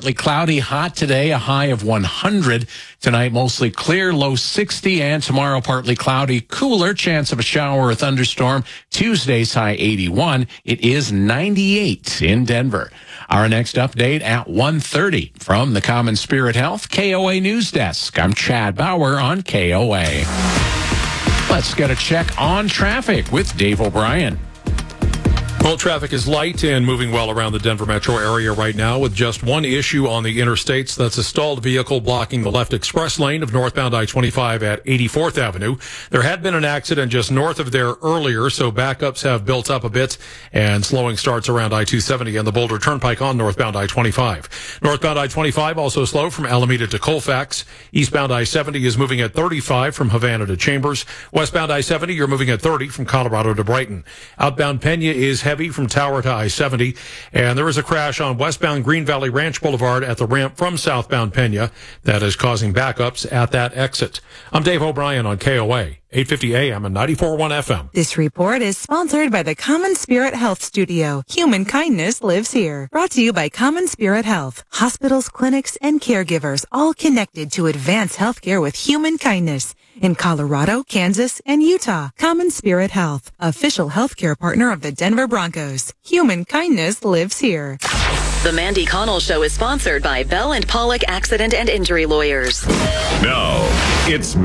partly cloudy, hot today, a high of 100. Tonight, mostly clear, low 60. And tomorrow, partly cloudy, cooler, chance of a shower or thunderstorm. Tuesday's high 81. It is 98 in Denver. Our next update at 1:30 from the Common Spirit Health KOA News Desk. I'm Chad Bauer on KOA. Let's get a check on traffic with Dave O'Brien. Well, traffic is light and moving well around the Denver metro area right now with just one issue on the interstates. That's a stalled vehicle blocking the left express lane of northbound I-25 at 84th Avenue. There had been an accident just north of there earlier, so backups have built up a bit and slowing starts around I-270 and the Boulder Turnpike on northbound I-25. Northbound I-25 also slow from Alameda to Colfax. Eastbound I-70 is moving at 35 from Havana to Chambers. Westbound I-70, you're moving at 30 from Colorado to Brighton. Outbound Pena is heavy from Tower to I-70, and there is a crash on westbound Green Valley Ranch Boulevard at the ramp from southbound Pena that is causing backups at that exit. I'm Dave O'Brien on KOA, 850 AM and 94.1 FM. This report is sponsored by the Common Spirit Health Studio. Human kindness lives here. Brought to you by Common Spirit Health. Hospitals, clinics, and caregivers all connected to advance healthcare with human kindness. In Colorado, Kansas, and Utah, Common Spirit Health, official healthcare partner of the Denver Broncos. Human kindness lives here. The Mandy Connell Show is sponsored by Bell & Pollock Accident and Injury Lawyers. Now, it's